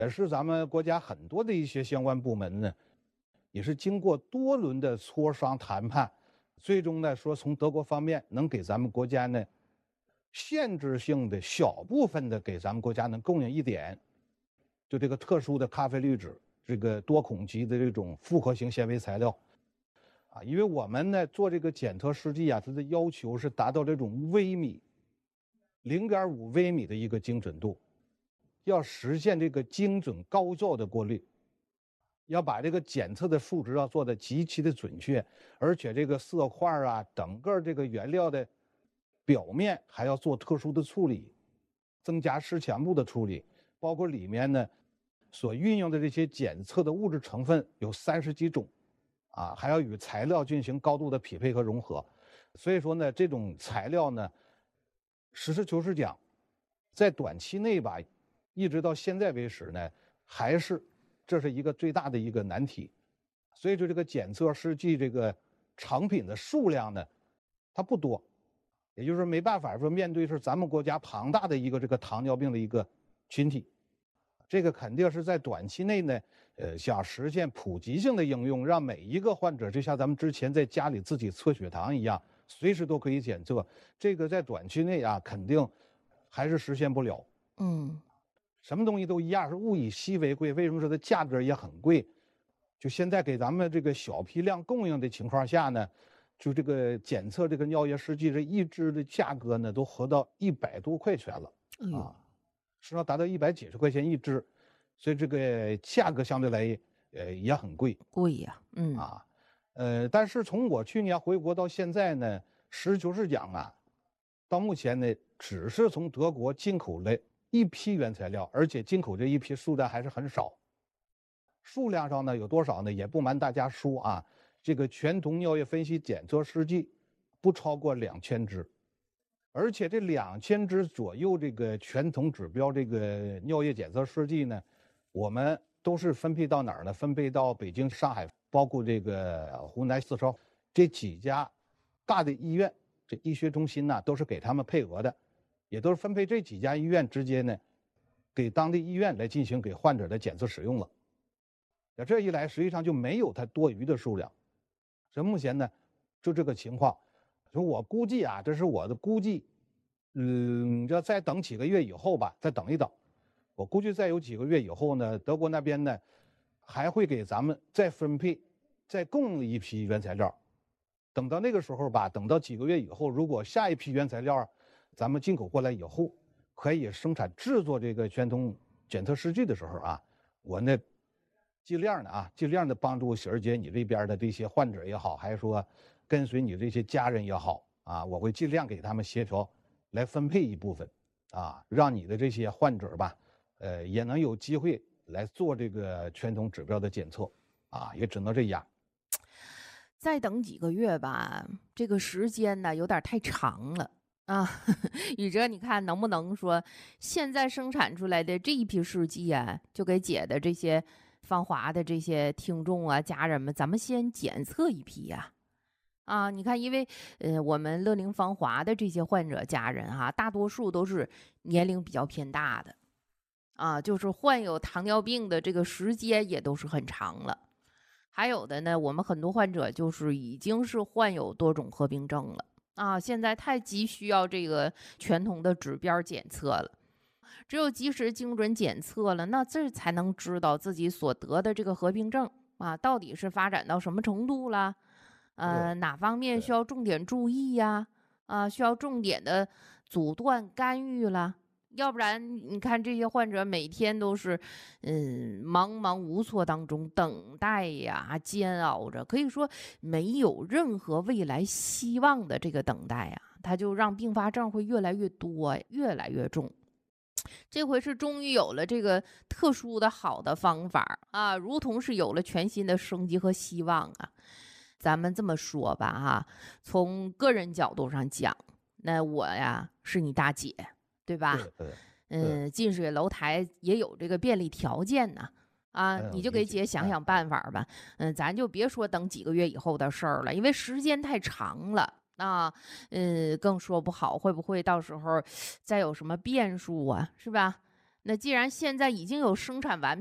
也是咱们国家很多的一些相关部门呢，也是经过多轮的磋商谈判，最终呢说从德国方面能给咱们国家呢限制性的小部分的给咱们国家能供应一点，就这个特殊的咖啡滤纸，这个多孔基的这种复合型纤维材料。因为我们呢做这个检测试剂它的要求是达到这种微米0.5微米的一个精准度，要实现这个精准高效的过滤，要把这个检测的数值要做得极其的准确，而且这个色块整个这个原料的表面还要做特殊的处理，增加湿强度的处理，包括里面呢所运用的这些检测的物质成分有30几种。还要与材料进行高度的匹配和融合，所以说呢，这种材料呢，实事求是讲，在短期内吧，一直到现在为止呢，这是一个最大的一个难题。所以说，这个检测试剂这个成品的数量呢，它不多，也就是说没办法说面对是咱们国家庞大的一个这个糖尿病的一个群体，这个肯定是在短期内呢。想实现普及性的应用，让每一个患者就像咱们之前在家里自己测血糖一样，随时都可以检测。这个在短期内肯定还是实现不了。什么东西都一样，是物以稀为贵。为什么说它价格也很贵？就现在给咱们这个小批量供应的情况下呢，就这个检测这个尿液试剂这一支的价格呢，都合到100多块钱了实际上达到100几十块钱一支。所以这个价格相对来也很贵， 贵呀， 但是从我去年回国到现在呢，实事求是讲到目前呢，只是从德国进口了一批原材料，而且进口这一批数量还是很少。数量上呢有多少呢？也不瞒大家说这个全酮尿液分析检测试剂不超过2000支。而且这2000支左右这个全酮指标这个尿液检测试剂呢，我们都是分配到哪儿呢？分配到北京、上海，包括这个湖南、四川这几家大的医院，这医学中心都是给他们配额的，也都是分配这几家医院直接呢，给当地医院来进行给患者的检测使用了。这一来，实际上就没有它多余的数量。所以目前呢，就这个情况。所以我估计这是我的估计，要再等几个月以后吧，再等一等。我估计再有几个月以后呢，德国那边呢还会给咱们再分配、再供应一批原材料。等到那个时候吧，等到几个月以后，如果下一批原材料咱们进口过来以后，可以生产制作这个全酮检测试剂的时候我呢尽量的帮助喜儿姐你这边的这些患者也好，还是说跟随你这些家人也好我会尽量给他们协调来分配一部分让你的这些患者吧也能有机会来做这个全酮指标的检测也只能这样。 再等几个月吧，这个时间呢有点太长了宇哲，你看能不能说现在生产出来的这一批试剂就给姐的这些芳华的这些听众家人们，咱们先检测一批你看，因为我们乐龄芳华的这些患者家人大多数都是年龄比较偏大的就是患有糖尿病的这个时间也都是很长了。还有的呢，我们很多患者就是已经是患有多种合并症了现在太急需要这个全酮的指标检测了。只有及时精准检测了，那这才能知道自己所得的这个合并症到底是发展到什么程度了，哪方面需要重点注意需要重点的阻断干预了。要不然你看这些患者每天都是茫茫无措当中等待煎熬着，可以说没有任何未来希望的这个等待它就让并发症会越来越多，越来越重。这回是终于有了这个特殊的好的方法如同是有了全新的生机和希望咱们这么说吧从个人角度上讲，那我是你大姐，对吧？近水楼台也有这个便利条件呢你就给姐想想办法吧。咱就别说等几个月以后的事儿了，因为时间太长了更说不好会不会到时候再有什么变数是吧？ 那既然现在已经有生产完